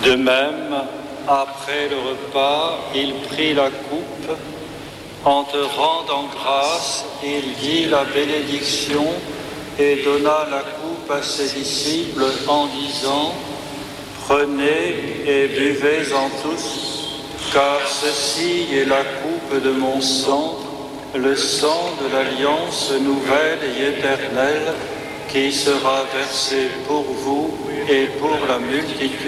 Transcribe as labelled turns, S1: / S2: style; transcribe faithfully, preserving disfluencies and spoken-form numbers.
S1: De même, après le repas, il prit la coupe. En te rendant grâce, il dit la bénédiction et donna la coupe à ses disciples en disant : « Prenez et buvez-en tous, car ceci est la coupe de mon sang, le sang de l'alliance nouvelle et éternelle, qui sera versé pour vous et pour la multitude